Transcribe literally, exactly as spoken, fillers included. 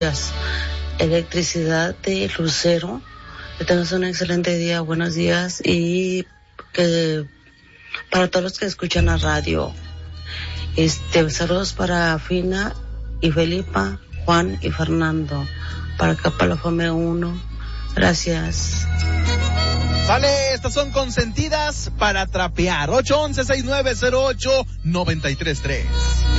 Electricidad de Lucero. Que tengas un excelente día, buenos días, y que para todos los que escuchan la radio, este, saludos para Fina y Felipa, Juan y Fernando, para acá para la Fome uno. Gracias. Sale, estas son consentidas para trapear. ocho once, sesenta y nueve cero ocho, noventa y tres tres.